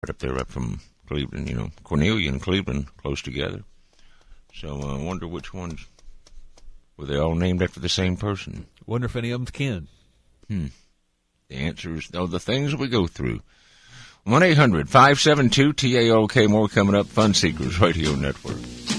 If they're up from Cleveland, Cornelia and Cleveland close together. So I wonder which ones. Were they all named after the same person? Wonder if any of them's kin. The answer is, the things we go through. 1-800-572-TALK. More coming up. Fun Seekers Radio Network.